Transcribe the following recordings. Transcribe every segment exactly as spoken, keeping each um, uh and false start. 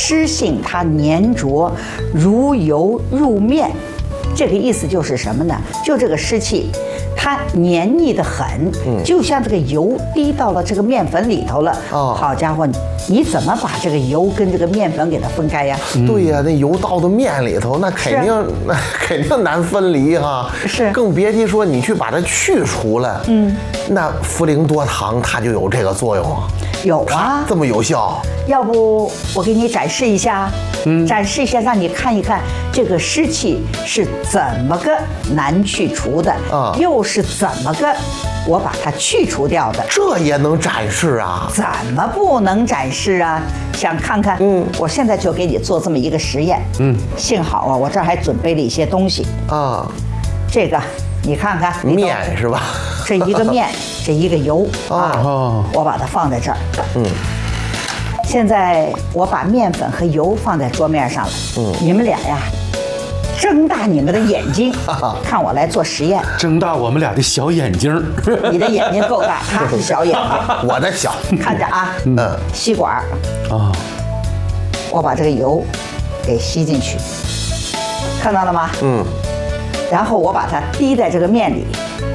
湿性它粘着，如油入面。这个意思就是什么呢？就这个湿气，它黏腻得很，嗯，就像这个油滴到了这个面粉里头了。哦，好家伙，你怎么把这个油跟这个面粉给它分开呀？ 嗯、对呀，那油到到面里头，那肯定那肯定难分离哈。 是， 更别提说你去把它去除了。嗯，那茯苓多糖它就有这个作用啊。 有啊， 这么有效。 要不我给你展示一下，嗯，展示一下，让你看一看这个湿气是怎么个难去除的，啊，又是怎么个我把它去除掉的。 这也能展示啊？ 怎么不能展示啊？想看看？嗯，我现在就给你做这么一个实验。嗯，幸好啊，我这儿还准备了一些东西啊。这个你看看， 面是吧？ 这一个面，这一个油啊，我把它放在这儿。嗯。现在我把面粉和油放在桌面上了。嗯，你们俩呀，睁大你们的眼睛，看我来做实验。 睁大我们俩的小眼睛。 你的眼睛够大，他是小眼睛， 我的小。 看着啊，嗯，吸管啊，我把这个油给吸进去，看到了吗？嗯。然后我把它滴在这个面里。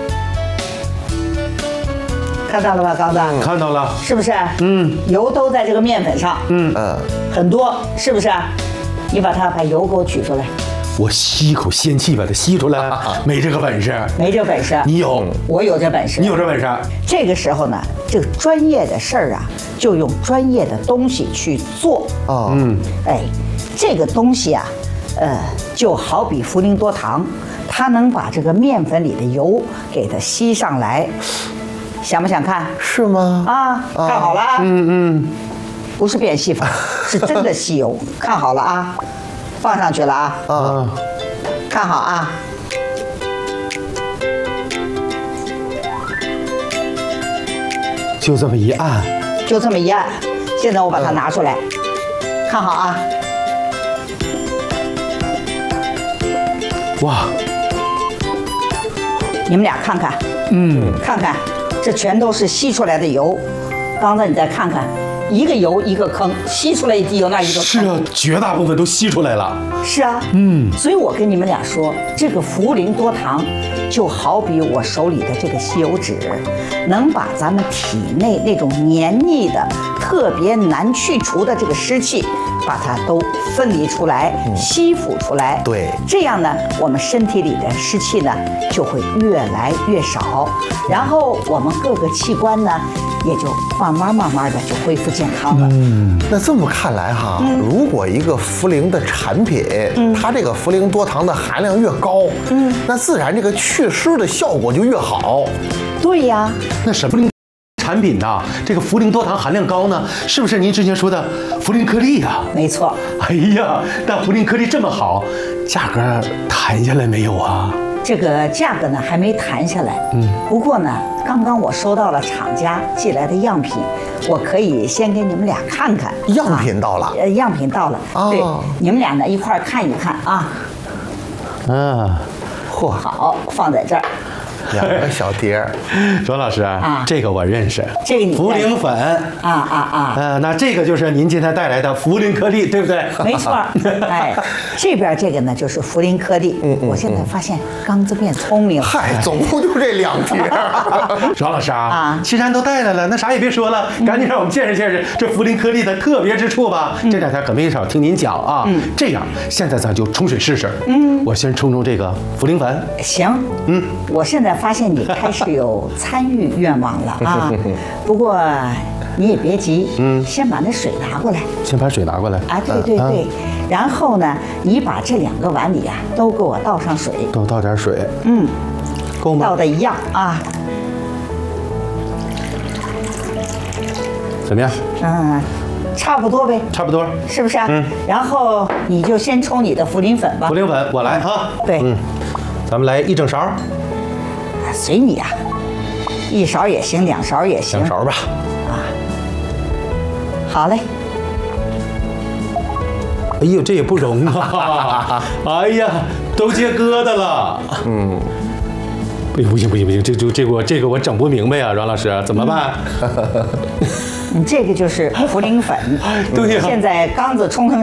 看到了吧，刚子？ 看到了， 是不是？嗯，油都在这个面粉上，嗯嗯，很多，是不是？你把它把油给我取出来。 我吸一口仙气把它吸出来，没这个本事， 没这本事。 你有， 我有这本事， 你有这本事。 这个时候呢，这个专业的事儿啊，就用专业的东西去做。哦，嗯，哎，这个东西啊，呃，就好比茯苓多糖，它能把这个面粉里的油给它吸上来。想不想看？ 是吗？ 啊，看好了啊！嗯嗯，不是变戏法，是真的吸油。看好了啊，放上去了啊！啊，看好啊！ 就这么一按， 就这么一按。现在我把它拿出来，看好啊！哇！你们俩看看，嗯，看看。这全都是吸出来的油，刚才你再看看，一个油一个坑，吸出来一滴油那一个坑。 是啊，绝大部分都吸出来了。 是啊，嗯，所以我跟你们俩说，这个茯苓多糖就好比我手里的这个吸油纸，能把咱们体内那种黏腻的、特别难去除的这个湿气，把它都分离出来、嗯、吸附出来。 对， 这样呢，我们身体里的湿气呢就会越来越少，然后我们各个器官呢也就慢慢慢慢的就恢复健康了。 嗯，那这么看来哈，嗯、如果一个茯苓的产品，嗯、它这个茯苓多糖的含量越高，嗯，那自然这个祛湿的效果就越好。 对呀， 那什么产品呢？这个茯苓多糖含量高呢，是不是您之前说的茯苓颗粒呀？ 没错。 哎呀，但茯苓颗粒这么好，价格谈下来没有啊？ 这个价格呢还没谈下来，嗯，不过呢，刚刚我收到了厂家寄来的样品，我可以先给你们俩看看。 样品到了， 呃，样品到了，哦、对，你们俩呢一块儿看一看啊。 嗯， 嚯，好，放在这儿。 两个小碟儿， 庄老师啊，这个我认识， 这个你茯苓粉啊啊啊， 呃，那这个就是您今天带来的茯苓颗粒，对不对？ 没错，哎，这边这个呢就是茯苓颗粒。嗯嗯，我现在发现刚子变聪明了。 嗨，总共就这两碟。 庄老师啊，啊，既然都带来了，那啥也别说了，赶紧让我们见识见识这茯苓颗粒的特别之处吧。这两天可没少听您讲啊。嗯，这样，现在咱就冲水试试。嗯，我先冲冲这个茯苓粉。 行。嗯，我现在发现你开始有参与愿望了啊。不过你也别急，嗯，先把那水拿过来。 先把水拿过来。 啊，对对对。然后呢，你把这两个碗里啊都给我倒上水。 都倒点水。 嗯， 够吗？ 倒的一样啊。 怎么样？ 嗯。差不多呗， 差不多， 是不是啊？嗯。然后你就先冲你的茯苓粉吧。 茯苓粉，我来哈。 对，嗯， 咱们来一整勺。 随你啊，一勺也行，两勺也行。 两勺吧。啊。 好嘞。 哎呦，这也不容啊！哎呀，都结疙瘩了。嗯。不行不行不行不行，这这这个我这个我整不明白啊，阮老师怎么办？ 你这个就是茯苓粉， 对呀， 现在刚子冲成